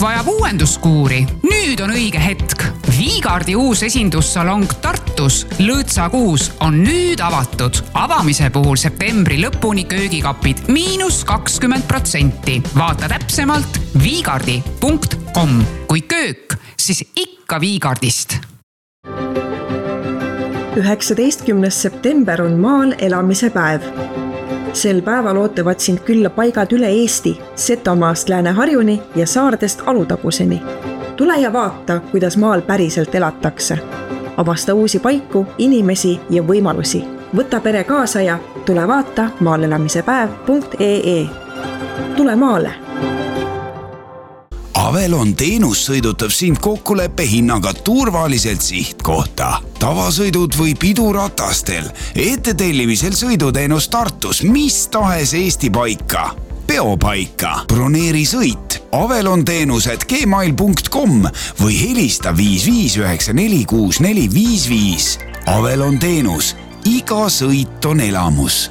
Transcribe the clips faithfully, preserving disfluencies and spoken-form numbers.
vajab uuenduskuuri? Nüüd on õige hetk. Viigardi uus esindussalong Tartus Lõõtsa kuus on nüüd avatud. Avamise puhul septembri lõpuni köögikapid miinus kakskümmend protsenti. Vaata täpsemalt viigardi punkt com. Kui köök, siis ikka Viigardist. üheksateistkümnes september on maal elamise päev. Sel päeval ootavad sind külla paigad üle Eesti, Setomaast Lääne-Harjuni ja Saardest Alutaguseni. Tule ja vaata, kuidas maal päriselt elatakse. Avasta uusi paiku, inimesi ja võimalusi. Võta pere kaasa ja tule vaata maalelamisepäev punkt ee. Tule maale! Avelon teenus sõidutab sind kokkuleppe hinnaga turvaliselt sihtkohta. Tavasõidud või piduratastel, ettetellimisel sõiduteenus Tartus, mis tahes Eesti paika. Peopaika, broneeri sõit, Avelon teenused gmail punkt com või helista viis viis üheksa neli kuus neli viis viis. Avelon teenus, iga sõit on elamus.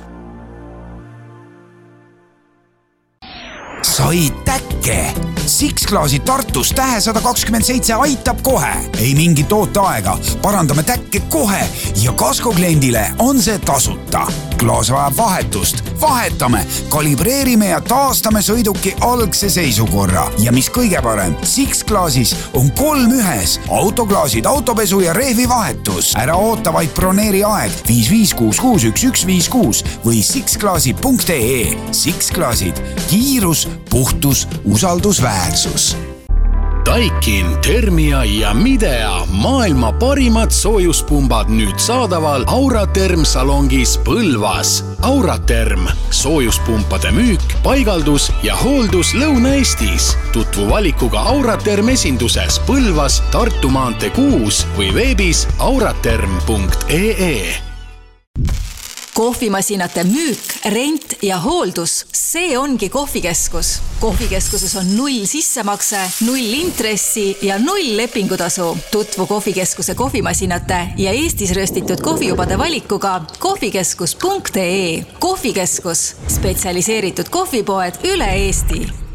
Sai täkke! Six-klaasi Tartus tähe sada kakskümmend seitse aitab kohe. Ei mingit ooteaega, parandame täkke kohe ja Kasko kliendile on see tasuta. Klaas vajab vahetust. Vahetame, kalibreerime ja taastame sõiduki algse seisukorra. Ja mis kõige parem, Six-klaasis on kolm ühes. Autoklaasid, autopesu ja rehvi vahetus. Ära oota vaid broneeri aeg viis viis kuus kuus üks üks viis kuus või sixklaasi punkt ee. Six-klaasid, kiirus, puhtus, usaldusväärsus. Daikin, Thermia ja Midea maailma parimad soojuspumbad nüüd saadaval Auraterm salongis Põlvas. Auraterm, soojuspumpade müük, paigaldus ja hooldus Lõuna-Eestis. Tutvu valikuga Auraterm esinduses Põlvas, Tartu maantee kuus või veebis auraterm punkt ee. Kohvimasinate müük, rent ja hooldus, see ongi kohvikeskus. Kohvikeskuses on null sissemakse, null intressi ja null lepingutasu. Tutvu kohvikeskuse kohvimasinate ja Eestis röstitud kohvijubade valikuga kohvikeskus punkt ee. Kohvikeskus, spetsialiseeritud kohvipoed üle Eesti.